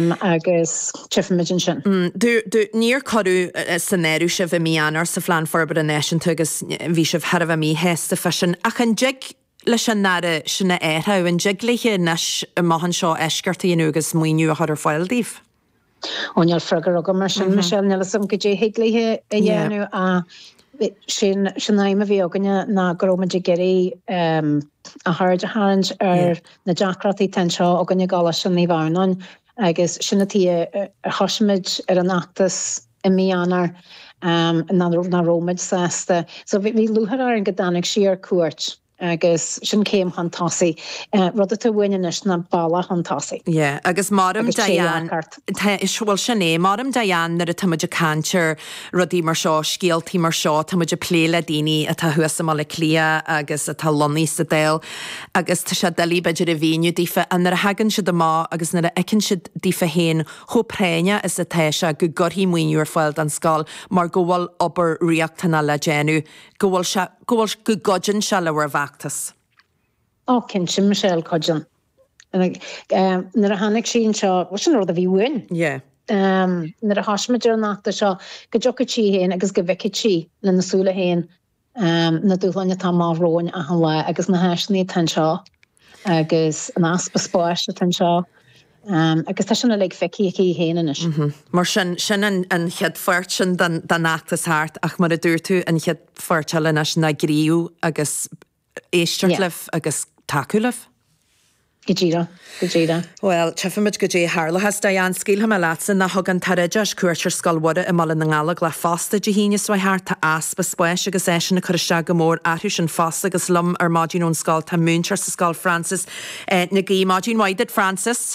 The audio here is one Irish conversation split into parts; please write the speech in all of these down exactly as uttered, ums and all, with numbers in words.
um, agus tifimidin sin. Níor choú san éú sih a mí anar sa phláán forbar a nation agus bhí sih har a mí hésta fashion ach an dig leis an nara sinna étha an dig leiche nes mahan seo eisgartaí agus muoinú a chuir fáildíh. Onneal fregar agam mar sin Michelle Nelson go dé higlaithe a dhéanú a sin sinnaim a bhí aganne na gorómaide geirí a hard a hand ar na deacratí ten seo aganne gála sin ní bharnan agus sinnatí a thoisiid ar an achtas i mí anar na rómaid sásta. So bhí luthar ar an godanig siar cuairt agus sin céim hantásaí rud a bhaineis na balla hantásaí. Yeah, agus Madam Diane bhfuil sinné Madam Diane ar a tuimeide cantir rudí mar seo scialtaí mar seo tuimeide pléile daoine a tá thuasa má le clia agus a tá lonaí sa déil agus tá sé delí beidir a bhíniu dífa an ar a hagann siad amá agus nar a icinn siad dífa héin cho préine is a téise go gurthaí muoinú ar fáil an scáil mar go bhfuil obair riachtainna le déanú go bhfuil go godjin se le war bhachtas. Ó, cin sin Michelle Codjin. Nar a hannig sin seo, was sin rud a bhí win? Yeah. Um, nar a hasmaidir nachta seo, go jocha tí héin agus go bhici tí le na súla héin um, na dúhlainne tá má róin a han le agus na heisnaí ten seo agus an aspa spáis a ten seo. Um, agus tá sinna le feici í héanaan is. Mar sin sin an chead fuirt sin den nachtas háart ach mar a dúir tú an chead fuirteile na sin na gríú agus éisteirlih agus takeúlah. Go ddíra, go ddíra. Well, tefimid go dé Harla has Diane scíl ha látsan na hagan taide as cuairtir scoilwada i mala na ngála le fásta de híine swa háart tá aspa spáis agus é sin na chuiriste go mór athú sin fásta agus lum ar mádín ón scáil tá múntar sa scáil Francis na gí mádín waidid Francis.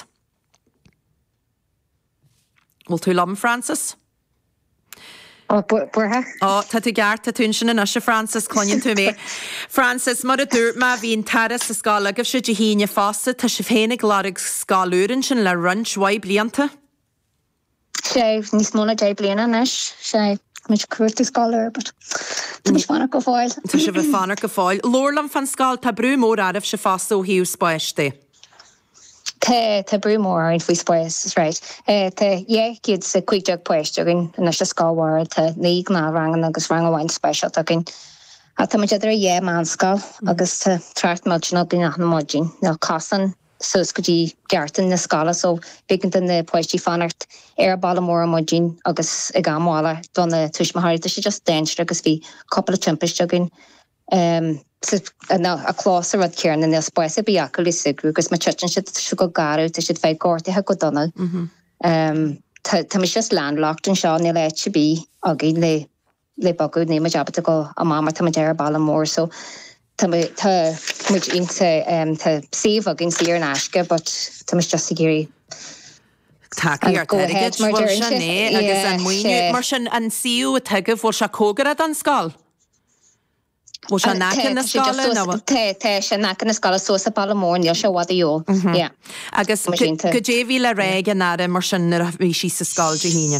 Will tú lom Francis? Oh, buirtha? Oh, tá tú geart a tún sin in se Francis coinn tú mé. Francis, mar a dúr má bhín taras sa scála agah si de híine fásta tá si fénig lárig scáúrin sin le runch waib blianta? sé níos móna dé bliana nes sé muid cuairta scáir, but tá mis fanna go fáil. Tá si bh fanna go fáil. Lórlam fan scáil tá brú mór arah se fásta ó hiú spáiste. Tá tá brú mór in faoi spáis, is right. Tá dhéiciid sa cuiideag poisteagin na se scáhhar tá ní ná rangan agus rang amhain spéisialt agin. A tá muid idir dhé man scáil agus tá trácht máidna bí nach na móidín ná casan sus go dtí geartan na scála so biganta na poistí fanart ar balla mór móidín agus i gámála donna tuismathir tá sé just déintre agus bhí couple of timpisteagin. Um, na a chlósa rud cearn na spáise bíacail is sigrú agus ma tuin si go garú tá siad féid gátithe go donna. Tá mis just landlocht an seo ní leit se bí a gé le le bagú ní ma jobba go a mámar tá déir balla mór so tá muid inte tá síomh a gin síar an eisce, but tá mis just géirí Takeí ar teigid bhil sinné agus an muoine mar sin an síú a teigeh bhil se cógarad an scáil. Bhil se nachan na scála nó? Tá sé nachan na scála sosa balla mór níl se bhd jó. Agus go dé bhí le réig an ára mar sin ar bhí sí sa scáil de híine.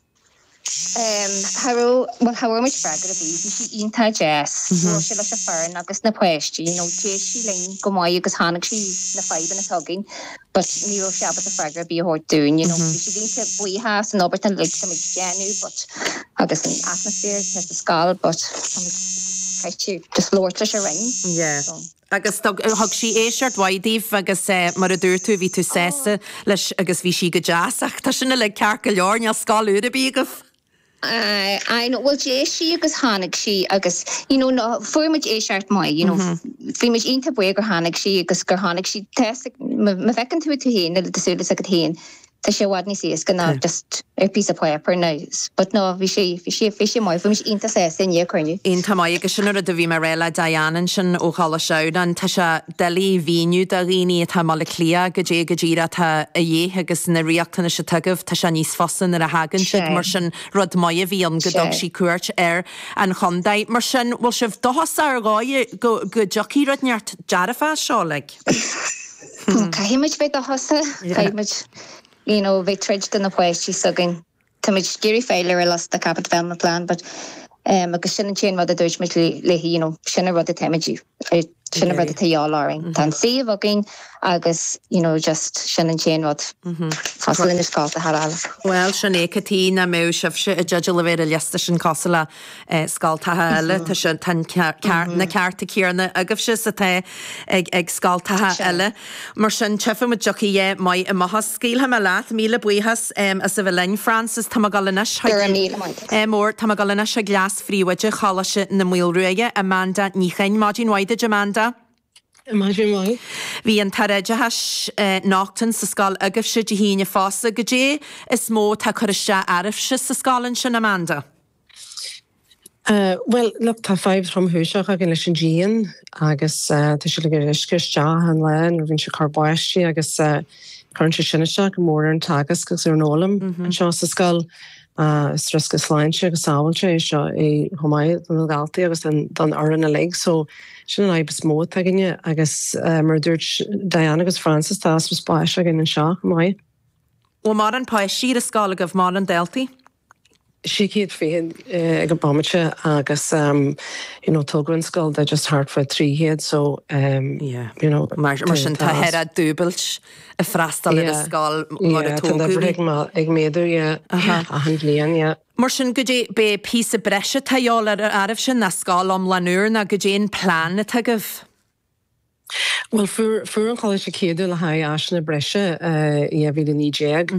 Harú well hawer muid fregar a bí si ionta jazz se le se fearn agus na poisttí nó té sí lein go mai agus hánig sí na feiban na tugin, but ní se a fregar bí hort dún si dínta buhas an obert an le sem genú, but agus an atmosfér te a scal, but just lóirte se ring. Yeah. Agus thug sí éisiart waidíh agus mar a dúir tú bhí tú sésa leis agus bhí si go jazzach tá sinna le cear go leor ne scáúra a bí goh. I know, well, é sí agus hánig sí agus, you know, no, fuimiid éisiart mai, you know, fuimiid ionta buig gur hánig sí agus gur hánig sí test, ma fecinn tú tú héin, le desúlas agad héin, tá sé bhhad ní sí, is gná just ar pís a paper nice, but no, bhí sé, bhí sé, bhí sé mai, fuimiid ionta sésa in dhécrniu. Ionta mai agus sin a bhí mar réile Diane sin ó chala seodan, tá sé delí víniu da rií tá mala clia go dé go ddíra tá a dhé agus na riachtainna se tugah tá sé níos fosan ar a hagan siad mar sin rud mai a bhíon go dog sí cuairt ar an chundaid mar sin bhfuil sibh dohas ar gáid go go jocí rud neart dearafá seo le. Caiimiid bheith a hosa, caiimiid you know, bheith treid den na poisttí sugin. Tá muid géirí féilir a las the Capit Development Plan, but um, agus sin an chéan mad a dúirt muid le, you know, sinna rud a teimiidí. Sinna bred a taálaring. Tá si agin agus you know just sin an chéan wat fasil in sá a har. Well sinné catí na mé sibse a judge le bhéir a liasta sin cosla sáiltathe eile tá sin tan na ceartta céarna agah si sa ta ag sáiltathe eile. Mar sin tefa mu joí é mai a mahas scíilthe me leat míle buchas as sa bh lein Francis tá galanas mór tá galanas a glas fríhaide chalaise na múilruige Amanda níchain Máidín Waide Amanda. Bhí an taréide heis nachtain sa scáil agah si de híine fása go dé is mó tá chuiste airifse sa scálann sin Amanda. Uh, well, look, tá five from húiseach agin leis an díon agus tá si le iscris de an lein, vín se carbáistí agus chuann se sinneiste go mór an tagas gus ar nólam an seo sa scáil stras go sláinte agus sábailte é seo é thomáid an galtaí agus don aran a le, so sin an aibs mó aginine agus mar dúirt Diana agus Francis tá was spáis agin an seo mai. Ó mar an páisí a scála goh mar an deltaí? Si céad féin ag an bamite agus um, you know, tulgrann scoil de just hard for trí héad, so um, yeah. you know, mar sin tá head a dúbailt a freastal in a scáil mar a tógú. Ag méidir a han blian, yeah. Mar sin go dé be pí a breise taáil ar aribh sin na scáil am lanúr na go dé plán a tugah. Well, for for an college céadú le ha asna breise i bhí ní déag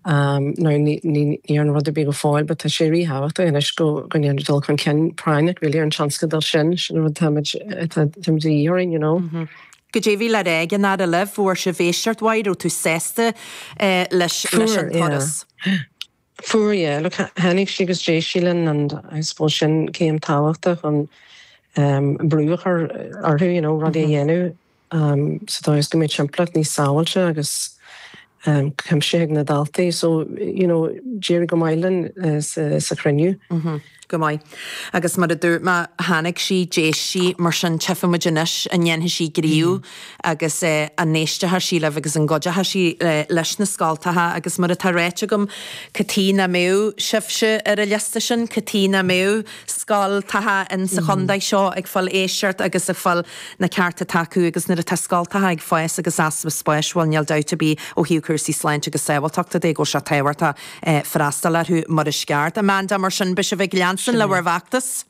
ní an rud a bí go fáil, but tá sé rí hahacht a is go gan dul chun cen prainnig bhí an chanscadal sin sin ru tamíoring, you know. Go dé bhí le réige ná a leh bhór se bhéisiart waid ó tú sésta leis an choras. Fuair, yeah. Look, hannig sigus dé sílan and I suppose sin céim táhachtach an brúchar arthú, you know, rudí dhéanú. Um, so tá is go méid siimplacht ní sáhailte agus um, cem sé ag na daltaí, so, you know, Jerry go mailen uh, sa, sa creniu. Mm-hmm. Go mai. Agus mar a dúr ma hánig sí déis sí mar sin tefamuidirnis a nhéanthe sí gríú agus a néistethe sí leh agus an godethe sí leis na scáiltathe agus mar a tá réite gom catí na mé sibse ar a liasta sin catí na mé scáiltathe in sa chundaid seo ag fáil éisiart agus a fáil na cearta taú agus na a tá scáiltathe ag fáis agus as spáishil neal dauta bí ó hiúcursaí sláinte agus saoilteachta dé go se tahairta freastal arthú mar a sceart. Amanda mar sin be se bheith lean san le bhachtas.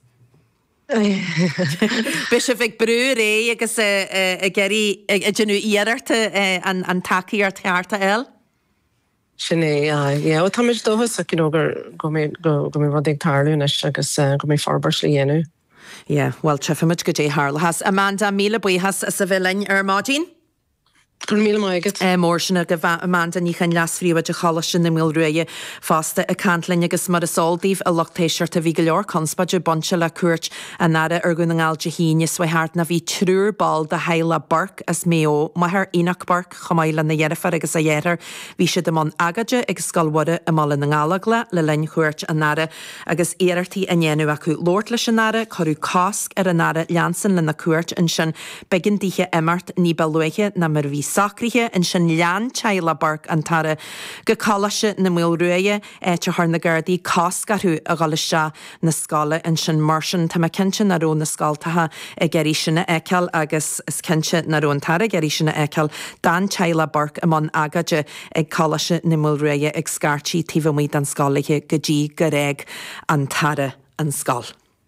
Bis a bheith brú ré agus a geirí a genú íararta an takeí ar tearta eil? Sinné, yeah, tá méid dóhas a gur go mé rud ag tarlún agus go mé farbars le dhéanú. Yeah, well, trefimid go dé Harlahas. Amanda míle buchas a sa bhillein ar Máidín? Gur míle maigad. Mór sin a go Amanda níchan lasfríomh a chalas sin na múilruige fásta a cantlainn agus mar a sáldíh a lochtéisiart a bhí go leor conspaidir bonse le cuairt a nara ar gún an gáilte híine swaithart na bhí trúr ball de heile barc as méo maithar inach barc chomáile na dhearafar agus a dhéar bhí si amán agaide agus scalwada a mála na ngálagle le lein chuairt a nara agus éartaí a nnéanú acu lórt leis an nara chorú casc ar a nara leansan le na cuairt in sin begin dithe immart ní beluige na mar bhí sacrithe in sin lean teile barc an tara go calaise na múilruige te thar na gardaí cascarú a gáiste na scála in sin marsin tá cinse na rón na scáiltathe a geirí sinna eiceal agus is cinse na rón tara geirí sinna eiceal dan teile barc amán agaide ag calaise na múilruige ag scartí tíomhmid an scálathe go dtí go réig an tara an scáil.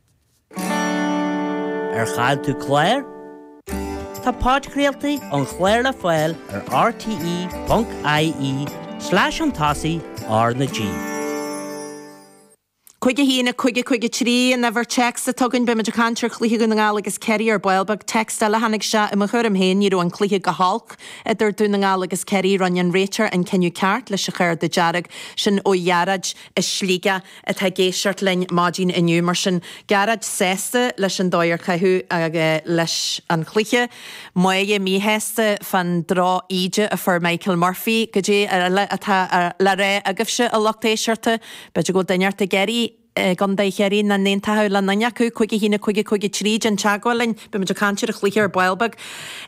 Ar chaid tú Claire? Tá páidcréaltaí an Chléir le Foiil ar rte.ie slash an tasaí ar na G. Cuige hína cuige cuige trí a never text a tugann be meidir cantir chluthe go na ngála agus ceiri ar bailbag text a le hanig se i mo chur am héin ní an chluthe go halc idir dú na ngála agus ceiri rannean réitir an ceniu ceart leis a chuir de dearag sin ó dhearad is slíige a tá géisiart lein Máidín inniu mar sin garad sésta leis an dóir chaithú ag leis an chluthe muige mí héasta fan drá ide a fur Michael Murphy go dé le ré agah se a lochtéisiirte beidir go daineart a geirí gan chéirí na néntathe le nanne acu chuige hína chuige chuige tríd an teagháilin be me cantir a chlíar bailbag.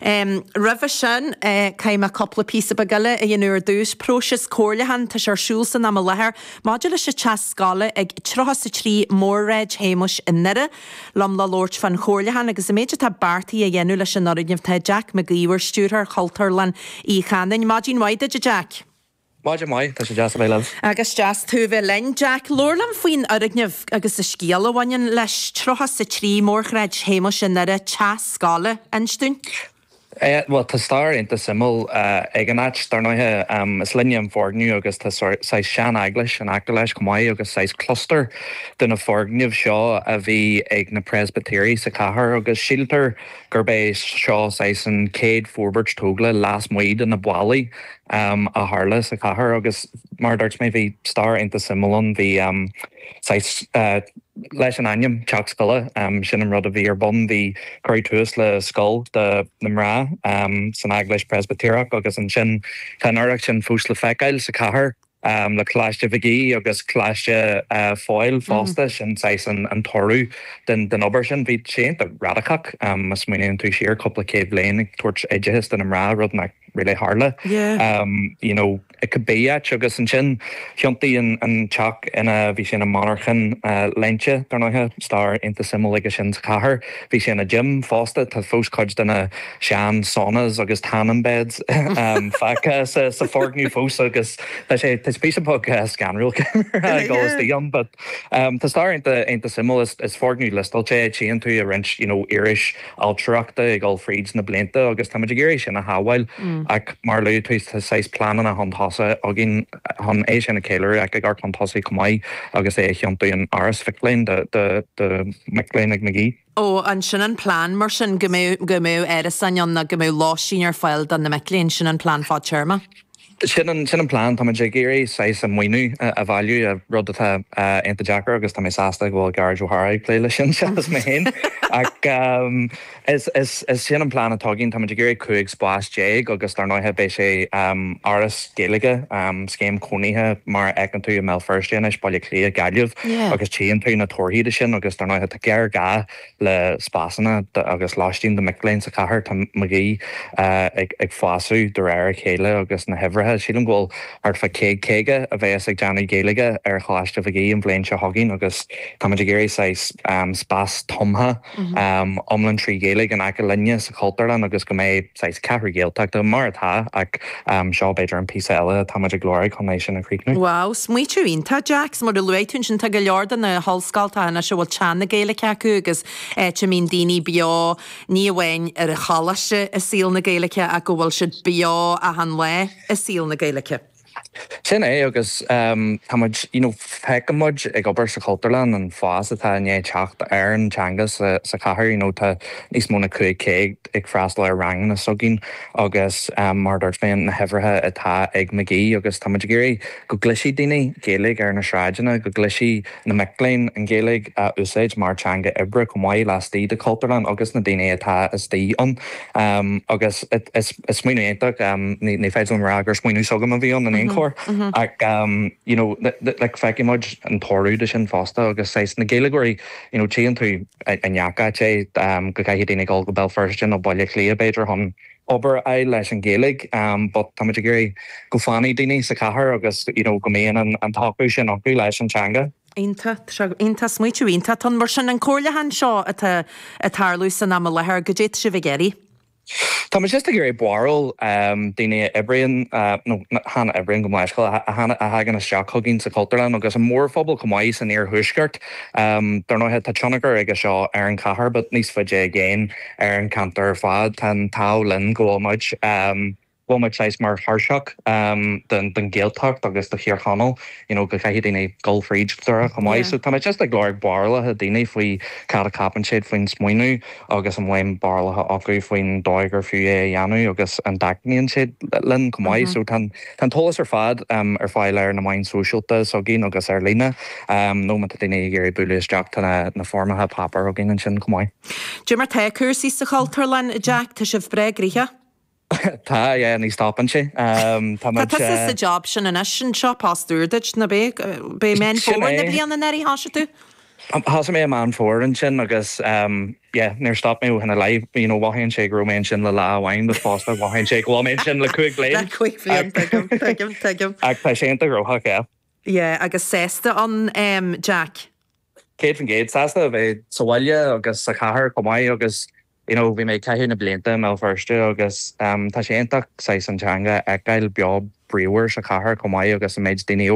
Rih sin caiim a coppla písa bagile a dhéanúir dús prósis cóirlehan tá sé siúlsan am lethir Máidir lei se te scala ag trochas sa trí mórréid héimeis in nire lam le Lord fan chóirlehan agus méidir tá bartaí a dhéanú leis an orignemh tá Jack McGeewer stúrthar Chaltarlan í chanin Máidín waide de Jack. Máide mai, tá sé jazz a bhéile. Agus jazz tú bheith lein Jack Lorlam faoin orignemh agus a scéal bhain leis trochas sa trí mórréid héimeis in nire te scala anstún. Uh, well, tá star inta simul uh, ag an áit starnáthe um, is linne an fórgniú agus tá sais sean aglis an acta leis gomáid agus sais cluster duna fórgniúh seo a bhí ag na presbytérí sa cahar agus síltar gur bé seo sais an céad fórbert tógla lás muid in na bhálaí um, a Harla sa cahar agus mar dúirt mé bhí star inta simulon bhí um, sais uh, leis an aim teach scoile um, sin an rud a bhí ar bon bhí choirí túas le scol de na mrá um, san aglis presbytérach agus an sin canarach sin fús le feicáil sa cahar um, le cláiste bhigí agus cláiste uh, fáil fásta mm. sin sais an, an torú den, den obair sin bhí sé a radacach um, mas muoine tú siar coppla céh léin ag tuairt éidehis den na mrá rud na really Harla. Yeah. Um, you know, it could be at agus an sin Chianti and and Chuck in a vi sin a monarchan uh lenche darnoha star into simulaga sin kahar vi sin a gym fosta ta fos cudged in a shan saunas agus tanning beds um faka sa sa fork new fos agus that say this piece of podcast scan real camera goes the young but um to star into into simul is, is fork new listal che chi into a wrench you know Irish ultracta gol freeds na blenta agus tamagiri sin a hawil ac marlu twist has size plan and a hon tossa agin hon Asian killer ac gar contossi comai agus e chiantu an Ars Ficklin the the the McLean McGee. Oh, an sin an plan mar sin gomú gomú er san na gomú lásin ar fáil dan na McLean sin an plan fá chairma. Sin an sin an plan tá géirí sais an muoinú a bhailú a rud atá enta Jackar agus tá mé sásta bhfuil Garage O'Hara léile sin seas mé hen ach is is is sin an plan atáginn tá géirí cuaig spás déag agus tar náithe bé sé áras géalaige scéim cóníthe mar ag an tú a mé firstéan is bailile clé a gaiileh agus tíon tú na torthaíide sin agus tar náithe tá gear ga le spásanna agus láistín de McLean sa cahar tá magí ag ag fáú do réir chéile agus na hehre sílan ghil art fa cé céige a bheits ag deanna géalaige ar chláiste bhí an bléin se haginn agus tá géirí sais spás tomha omlan trí géalaigh an aice linne sa Chaltarlan agus go méid sais cehar géalteach mar atá ach seo beidir an písa eile tá muidir glóir chunéis sin na críicnú. Wow, smuitiú ínta Jacks mar luún sin tá go leordan na hallscalta na se bhfuil teanna géala ceacu agus te mín daoine beá ní bhhain ar a chalaiste a síl na géalacha a go bhfuil siad beá a an le a síl na géalacha. Sin é agus táid feicimid ag obair sa Chaltarlan an fás atá né teacht ar an teangas sa chathair tá níos móna chuig céig ag freastal ar rang na sogin agus mar dúirt féin na hebharthe atá ag McGee agus táid géirí go gluisí daoine géalaigh ar na sráideanna go gluisí na McLean an géalaigh a úsáid mar teanga ibre go maiid lastíí de Chaltarlan agus na daoine atá is tíon agus is smuoineach ní féidir rá gur smuoinú sogam a bhíon an Cor mm-hmm. ag um you know like feicimid an torú de sin fásta agus sais na géalagurí you know tían tú anheacha sé um go caiithí daoine gáil go Belfirstin ó bailile clia beidir hon obair é leis an géalaigh um but tá muidir géirí go fánaí daoine sa chathair agus you know go méon an an taú sin acu leis an teanga. Inta inta smuitiú ínta tan mar sin an cóirlehan seo atá atálú san am lethir go déit si bh géirí. Tá me just a gur buil daine Ibrian nó hána Ibrian go maiiscail a hagan na seachthginn sa Chaltarlan agus a mór fphobal cumáid san ar thuisceart dar nóthe tá tionagar ag seo ar an chathair, but níos faide géin ar an cantar fad tan tá linn goáid Well, my size mar harshock um den den geeltacht agus de chiarchanal you know go caiithí daoine golfríd dura chumá so tá just a glóir barlathe daoine faoi cara capan siad faoin smuoinú agus an bhfuin barlathe acu faoin dóigur fiú é dheanú agus an daicníonn siad linn chumá so tan tan tolas ar fad um ar fáil ar na main socialta so gin agus ar lína um nó man daoine géirí buúlasteach tanna na formathe papar ó gin an sin chumá. Dú mar te cuasaí sa Chaltarlan Jack tá sibh bre gríthe? Tá ní stopan sé Tá sa job sin in sin seo pasúdeit na bé bé men fór na blianana naí háise tú? Has mé man fór an sin agus near stop mé hena lei wahin sé romain sin le láhain de fásta wahin sé goáin sin le cuaig lé ag tá sé roiha ce. Ié, agus sésta an Jack. Kate fan Gates sásta bheith sohaile agus sa chathair comáid agus bhí mé caiú na blianta me firste agus tá sé intach sa antanga ag gail beag bríomhar sa chathair comáid agus a méid daine